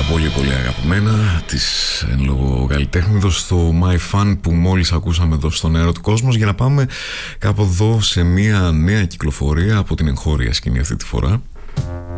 πολύ πολύ αγαπημένα της εν λόγω καλλιτέχνηδος, στο My Fun που μόλις ακούσαμε εδώ στον Αέρα του Κόσμος, για να πάμε κάπου εδώ σε μια νέα κυκλοφορία από την εγχώρια σκηνή αυτή τη φορά.